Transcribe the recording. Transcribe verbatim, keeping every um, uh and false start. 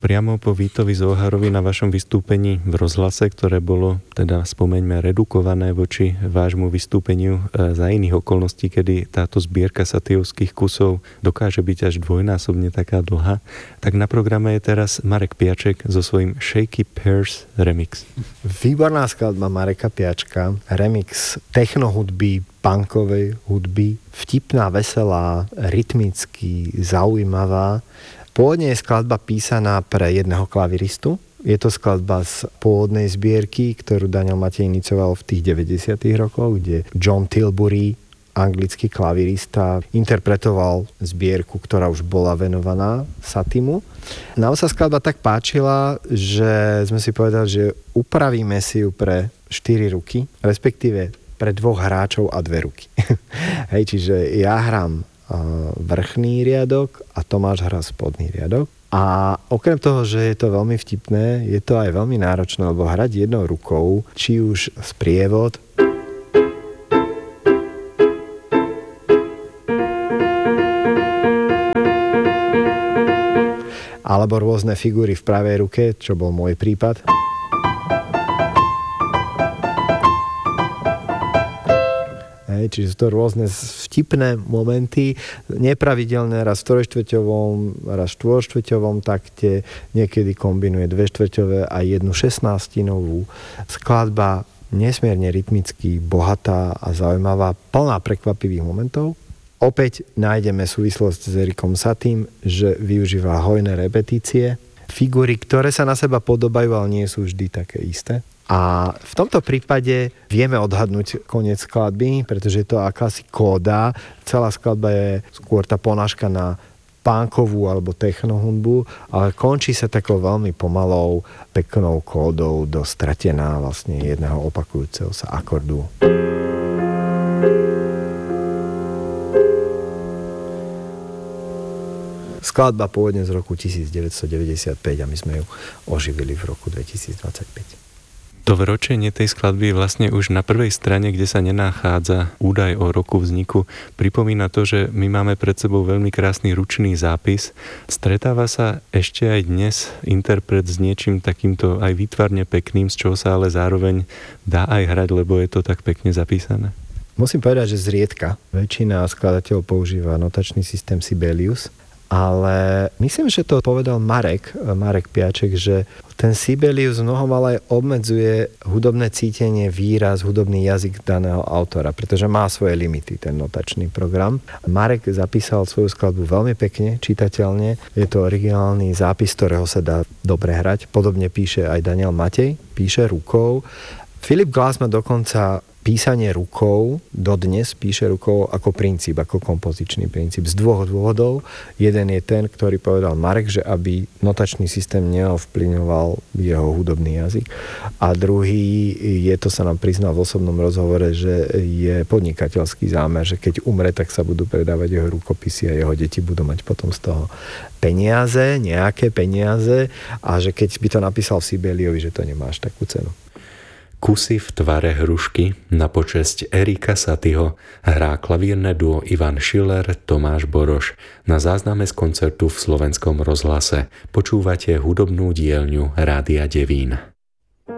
priamo po Vítovi Zoharovi na vašom vystúpení v rozhlase, ktoré bolo, teda spomeňme, redukované voči vášmu vystúpeniu za iných okolností, kedy táto zbierka Satyovských kusov dokáže byť až dvojnásobne taká dlhá, tak na programe je teraz Marek Piaček so svojím Shaky Pears remix. Výborná skladba Mareka Piačka, remix technohudby, punkovej hudby, vtipná, veselá, rytmicky zaujímavá. Pôvodne je skladba písaná pre jedného klaviristu. Je to skladba z pôvodnej zbierky, ktorú Daniel Matej inicioval v tých deväťdesiatych rokoch, kde John Tilbury, anglický klavirista, interpretoval zbierku, ktorá už bola venovaná Satimu. Nám sa skladba tak páčila, že sme si povedali, že upravíme si ju pre štyri ruky, respektíve pre dvoch hráčov a dve ruky. Hej, čiže ja hrám vrchný riadok a Tomáš hrá spodný riadok. A okrem toho, že je to veľmi vtipné, je to aj veľmi náročné, lebo hrať jednou rukou, či už sprievod, alebo rôzne figúry v pravej ruke, čo bol môj prípad. Čiže sú to rôzne vtipné momenty, nepravidelné, raz v trojštvrťovom, raz v štvorštvrťovom takte, niekedy kombinuje dve štvrťové a jednu šestnáctinovú. Skladba nesmierne rytmicky bohatá a zaujímavá, plná prekvapivých momentov. Opäť nájdeme súvislosť s Erikom Satym, že využíva hojné repetície, figúry, ktoré sa na seba podobajú, ale nie sú vždy také isté. A v tomto prípade vieme odhadnúť koniec skladby, pretože je to akási kóda. Celá skladba je skôr tá ponáška na punkovú alebo technohudbu, ale končí sa takou veľmi pomalou, peknou kódou do stratená vlastne jedného opakujúceho sa akordu. Skladba pôvodne z roku devätnásťstodeväťdesiatpäť a my sme ju oživili v roku dvetisícdvadsaťpäť. To vročenie tej skladby vlastne už na prvej strane, kde sa nenachádza údaj o roku vzniku, pripomína to, že my máme pred sebou veľmi krásny ručný zápis. Stretáva sa ešte aj dnes interpret s niečím takýmto aj výtvarne pekným, z čoho sa ale zároveň dá aj hrať, lebo je to tak pekne zapísané? Musím povedať, že zriedka. Väčšina skladateľov používa notačný systém Sibelius, ale myslím, že to povedal Marek, Marek Piaček, že ten Sibelius mnohom ale obmedzuje hudobné cítenie, výraz, hudobný jazyk daného autora, pretože má svoje limity, ten notačný program. Marek zapísal svoju skladbu veľmi pekne, čitateľne. Je to originálny zápis, ktorého sa dá dobre hrať. Podobne píše aj Daniel Matej, píše rukou. Philip Glass má dokonca písanie rukou, dodnes píše rukou ako princíp, ako kompozičný princíp. Z dvoch dôvodov. Jeden je ten, ktorý povedal Marek, že aby notačný systém neovplyvňoval jeho hudobný jazyk. A druhý je, to sa nám priznal v osobnom rozhovore, že je podnikateľský zámer, že keď umre, tak sa budú predávať jeho rukopisy a jeho deti budú mať potom z toho peniaze, nejaké peniaze a že keď by to napísal v Sibeliovi, že to nemá až takú cenu. Kusy v tvare hrušky na počesť Erika Satyho hrá klavírne duo Ivan Schiller, Tomáš Boroš na zázname z koncertu v Slovenskom rozhlase. Počúvate hudobnú dielňu Rádia Devín.